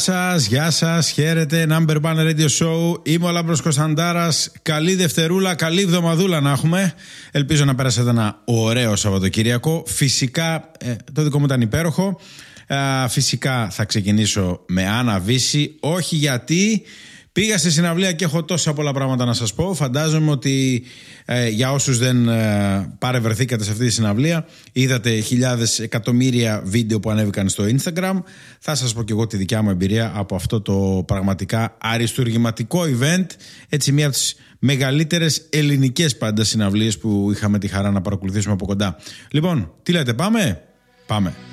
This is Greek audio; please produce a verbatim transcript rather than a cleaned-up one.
Σας, γεια σας, χαίρετε, Number One Radio Show. Είμαι ο Λάμπρος Κωνσταντάρας. Καλή Δευτερούλα, καλή εβδομαδούλα να έχουμε. Ελπίζω να περάσετε ένα ωραίο Σαββατοκύριακο. Φυσικά, ε, το δικό μου ήταν υπέροχο. Ε, φυσικά θα ξεκινήσω με Άννα Βύση. Όχι γιατί πήγα στη συναυλία και έχω τόσα πολλά πράγματα να σας πω. Φαντάζομαι ότι ε, για όσους δεν ε, παρευρεθήκατε σε αυτή τη συναυλία, είδατε χιλιάδες εκατομμύρια βίντεο που ανέβηκαν στο Instagram. Θα σας πω και εγώ τη δικιά μου εμπειρία από αυτό το πραγματικά αριστουργηματικό event. Έτσι, μία από τις μεγαλύτερες ελληνικές πάντα συναυλίες που είχαμε τη χαρά να παρακολουθήσουμε από κοντά. Λοιπόν, τι λέτε, πάμε? Πάμε.